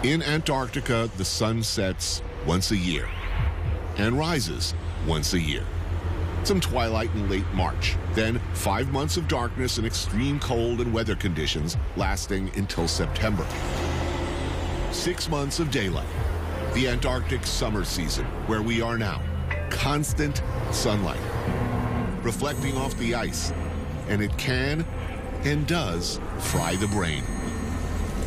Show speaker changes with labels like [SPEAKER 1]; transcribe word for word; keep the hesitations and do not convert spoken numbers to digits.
[SPEAKER 1] In Antarctica, the sun sets once a year and rises once a year. Some twilight in late March, then five months of darkness and extreme cold and weather conditions lasting until September. Six months of daylight, the Antarctic summer season, where we are now. Constant sunlight, reflecting off the ice, and it can and does fry the brain.